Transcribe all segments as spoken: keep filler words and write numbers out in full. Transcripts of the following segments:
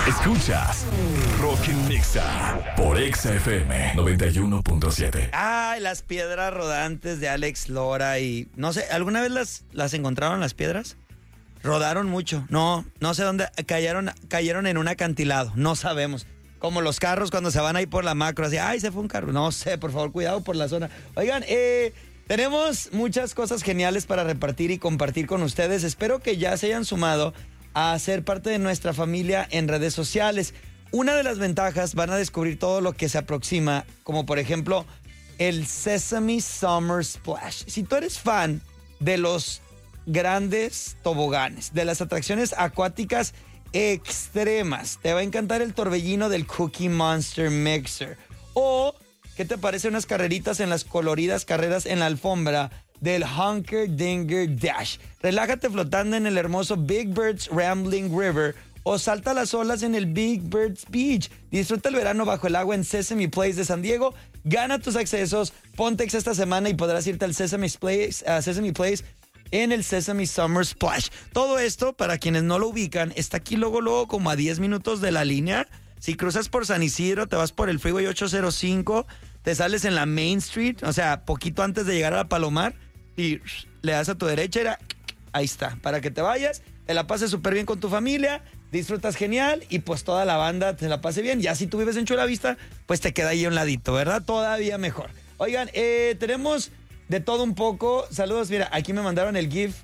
Escuchas Rock en Nexa por Exa F M noventa y uno punto siete. Ay, las piedras rodantes de Alex Lora y... No sé, ¿alguna vez las, las encontraron las piedras? Rodaron mucho. No, no sé dónde cayeron, cayeron en un acantilado. No sabemos. Como los carros cuando se van ahí por la macro, así, ay, se fue un carro. No sé, por favor, cuidado por la zona. Oigan, eh, tenemos muchas cosas geniales para repartir y compartir con ustedes. Espero que ya se hayan sumado a ser parte de nuestra familia en redes sociales. Una de las ventajas, van a descubrir todo lo que se aproxima, como por ejemplo el Sesame Summer Splash. Si tú eres fan de los grandes toboganes, de las atracciones acuáticas extremas, te va a encantar el torbellino del Cookie Monster Mixer. O, ¿qué te parece unas carreritas en las coloridas carreras en la alfombra del Hunker Dinger Dash? Relájate flotando en el hermoso Big Bird's Rambling River o salta las olas en el Big Bird's Beach. Disfruta el verano bajo el agua en Sesame Place de San Diego. Gana tus accesos, ponte Exa esta semana y podrás irte al Sesame Place, uh, Sesame Place en el Sesame Summer Splash. Todo esto, para quienes no lo ubican, está aquí luego, luego como a diez minutos de la línea. Si cruzas por San Isidro, te vas por el Freeway ocho cero cinco, te sales en la Main Street, o sea, poquito antes de llegar a la Palomar, y le das a tu derecha, era, ahí está, para que te vayas, te la pases súper bien con tu familia, disfrutas genial y pues toda la banda te la pase bien. Ya si tú vives en Chula Vista, pues te queda ahí a un ladito, ¿verdad? Todavía mejor. Oigan, eh, tenemos de todo un poco. Saludos, mira, aquí me mandaron el GIF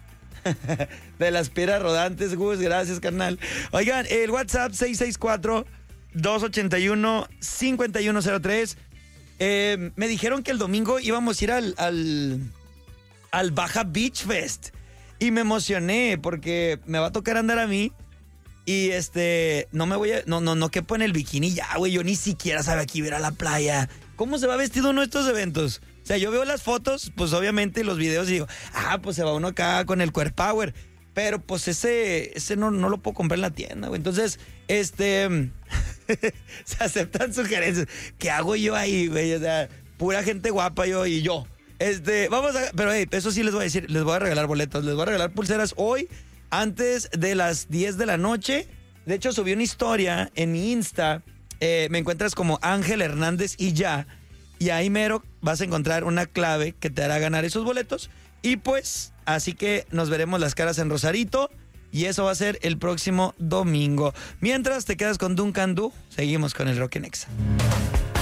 de las piedras rodantes, Gus, gracias, carnal. Oigan, el WhatsApp seis seis cuatro, dos ocho uno, cinco uno cero tres. Eh, me dijeron que el domingo íbamos a ir al, al, al Baja Beach Fest. Y me emocioné porque me va a tocar andar a mí. Y este, no me voy a, no, no, no quepo en el bikini ya, güey. Yo ni siquiera sabe aquí ir a la playa. ¿Cómo se va vestido uno de estos eventos? O sea, yo veo las fotos, pues obviamente los videos y digo, ah, pues se va uno acá con el Core Power. Pero pues ese, ese no, no lo puedo comprar en la tienda, güey. Entonces, este, se aceptan sugerencias. ¿Qué hago yo ahí, güey? O sea, pura gente guapa yo y yo. Este, vamos a, pero hey, eso sí les voy a decir, les voy a regalar boletos, les voy a regalar pulseras hoy antes de las diez de la noche. De hecho, subí una historia en mi Insta, eh, me encuentras como Ángel Hernández y ya, y ahí mero vas a encontrar una clave que te hará ganar esos boletos. Y pues, así que nos veremos las caras en Rosarito, y eso va a ser el próximo domingo. Mientras te quedas con Duncan Du, seguimos con el Rock en Exa.